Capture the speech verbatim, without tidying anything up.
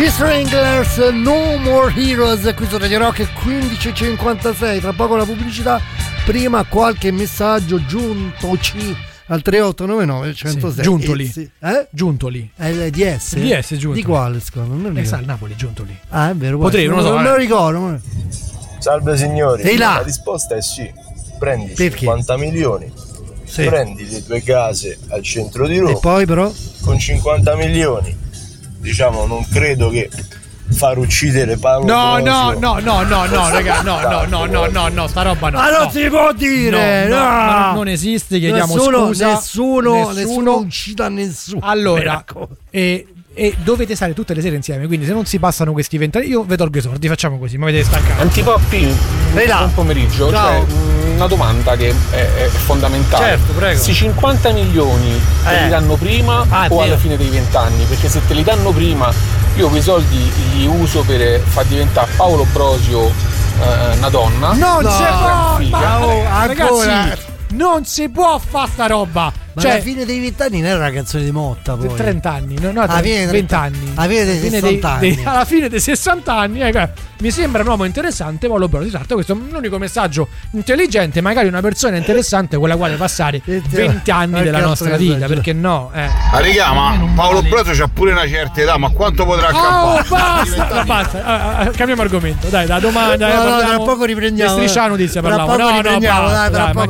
Gli Stranglers, No More Heroes, qui su Radio Rock quindici e cinquantasei, tra poco la pubblicità, prima qualche messaggio giuntoci al tre otto nove nove centosei. Sì, Giuntoli. Sì. Eh? Giuntoli. È il D S? D S Giuntoli. Di quale scuola? Non mi Eh, sa il Napoli, Giuntoli. Ah, è vero. Potrei, non lo so. Non me lo ricordo. Salve signori. Ehi là. La risposta è sì. Prendi Perché? cinquanta milioni. Sì. Prendi le tue case al centro di Roma. E poi però? Con cinquanta milioni. Diciamo, non credo che far uccidere Paolo No, no, Brosio. no, no, no, no, raga, no, no, no, no, no, no, sta roba no. Ma non no. si può dire! No, no, no. ma non esiste, chiediamo nessuno, scusa. Nessuno, nessuno, nessuno uccida nessuno. Allora, e, e dovete stare tutte le sere insieme, quindi se non si passano questi vent'anni, io vi tolgo i sordi, facciamo così, ma vedete stancare. Antipoppi, buon pomeriggio. Ciao. Cioè, una domanda che è, è fondamentale. Certo, prego. Questi cinquanta milioni te Eh. li danno prima Ah, o alla vero. fine dei vent'anni? Perché se te li danno prima, io quei soldi li uso per far diventare Paolo Brosio eh, una donna. Non No, si può, figa. ma, Oh, ragazzi, ancora. non si può fare sta roba. Ma Cioè, alla fine dei vent'anni non era una canzone di Motta poi. trenta anni, no, no, Alla fine dei venti trenta anni. alla fine dei sessanta anni. Alla fine dei sessanta anni, ecco, mi sembra un uomo interessante, Paolo Brosio. Esatto, questo è l'unico messaggio intelligente, magari una persona interessante con la quale passare venti anni della nostra vita, perché no? Eh. Ah, raga, ma Paolo Brosio c'ha pure una certa età, ma quanto potrà Oh, accampare? basta, basta. Ah, ah, cambiamo argomento. Dai, da domanda. No, no, parliamo- tra poco riprendiamo. di Striscia la notizia Tra parlavo. poco No, no, riprendiamo, basta, dai, tra dai, poco ma